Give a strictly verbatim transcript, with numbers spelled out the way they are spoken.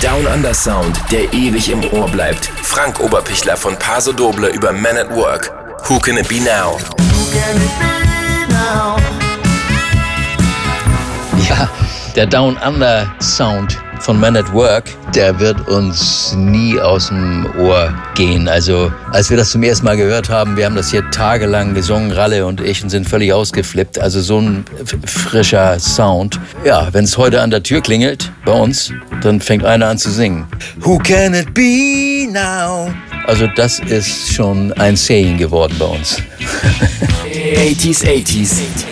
Down Under Sound, der ewig im Ohr bleibt. Frank Oberpichler von Paso Doble über Man at Work. Who Can It Be Now? Ja, der Down Under Sound von Man at Work, der wird uns nie aus dem Ohr gehen. Also, als wir das zum ersten Mal gehört haben, wir haben das hier tagelang gesungen, Ralle und ich, und sind völlig ausgeflippt. Also so ein frischer Sound. Ja, wenn es heute an der Tür klingelt, bei uns, dann fängt einer an zu singen. Who can it be now? Also das ist schon ein Saying geworden bei uns. achtziger, achtziger.